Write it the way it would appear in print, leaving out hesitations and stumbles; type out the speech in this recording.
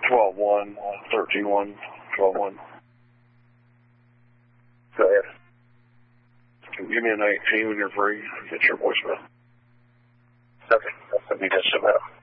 12-1, 13-1, 12-1. Go ahead. Give me a 19 when you're free. Get your voicemail. Okay. I'll send you just about.